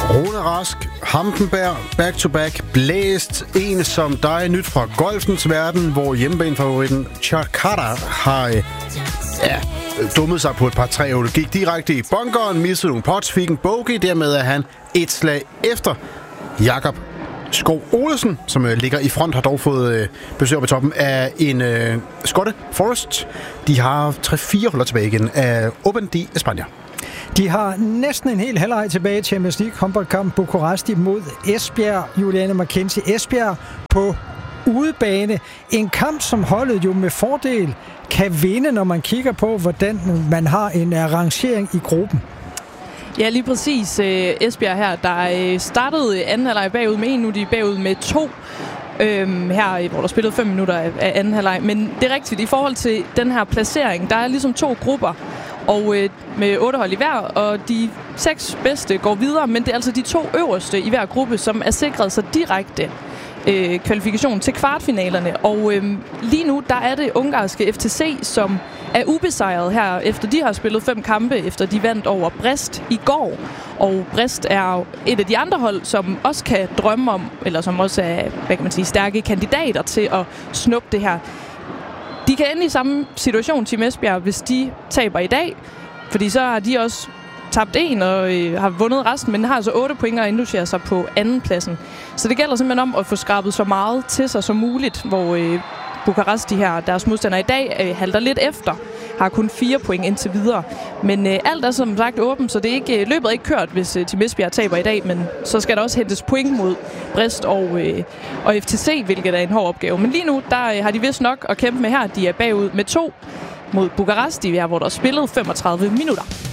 Rune Rask, Hampenberg, back-to-back, blæst. En som dig, nyt fra golfens verden, hvor hjemmebanefavoritten Chakara har dummet sig på et par 3 gik direkte i bunkeren, missede nogle pots, fik en bogey. Dermed er han et slag efter. Jakob Skov Olesen, som ligger i front, har dog fået besøg på toppen af en Skotte Forest. De har 3-4 huller tilbage igen af Open de España. De har næsten en hel halvleg tilbage i Champions League håndboldkamp Bucuresti mod Esbjerg. Juliane Mackenzie, Esbjerg på udebane. En kamp, som holdet jo med fordel kan vinde, når man kigger på, hvordan man har en rangering i gruppen. Ja, lige præcis. Esbjerg her, der startede anden halvleg bagud med 1, nu de er bagud med 2. Her, hvor der spillede 5 minutter af anden halvleg. Men det er rigtigt, i forhold til den her placering, der er ligesom 2 grupper, og med 8 hold i hver, og de 6 bedste går videre, men det er altså de 2 øverste i hver gruppe, som er sikret sig direkte kvalifikation til kvartfinalerne. Og lige nu, der er det ungarske FTC, som er ubesejret her, efter de har spillet 5 kampe, efter de vandt over Brest i går. Og Brest er et af de andre hold, som også kan drømme om, eller som også er, hvad kan man sige, stærke kandidater til at snuppe det her. De kan ende i samme situation, Team Esbjerg, hvis de taber i dag, fordi så har de også tabt 1 og har vundet resten, men har altså 8 point og indlogerer sig på anden pladsen. Så det gælder simpelthen om at få skrabet så meget til sig som muligt, hvor Bucuresti her, deres modstander i dag, halter lidt efter, har kun 4 point indtil videre. Men alt er som sagt åbent, så det er ikke, løbet er ikke kørt, hvis Team Esbjerg taber i dag, men så skal der også hentes point mod Brest og FTC, hvilket er en hård opgave. Men lige nu, der har de vist nok at kæmpe med her. De er bagud med 2 mod Bucuresti, hvor der er spillet 35 minutter.